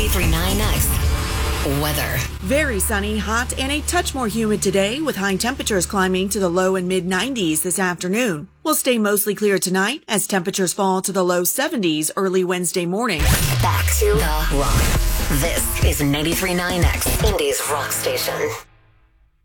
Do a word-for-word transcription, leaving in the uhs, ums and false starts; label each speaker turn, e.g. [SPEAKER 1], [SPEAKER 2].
[SPEAKER 1] ninety-three point nine X weather.
[SPEAKER 2] Very sunny, hot, and a touch more humid today, with high temperatures climbing to the low and mid nineties this afternoon. We'll stay mostly clear tonight as temperatures fall to the low seventies early Wednesday morning.
[SPEAKER 1] Back to the rock. This is ninety-three point nine X, Indy's rock station.